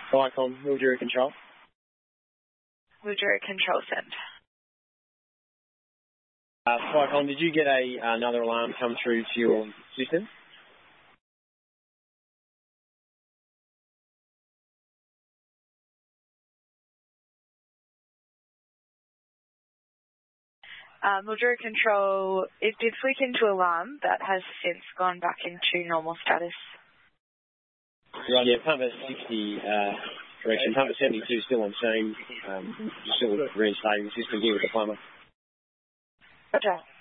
Vicom, Mildura Control. Mildura Control, send. Vicom, did you get another alarm come through to your system? Mildura Control, it did flick into alarm, but has since gone back into normal status. Right, yeah, pumper 60, correction, pumper 72 still on scene, still reinstating the system here with the plumber. Okay.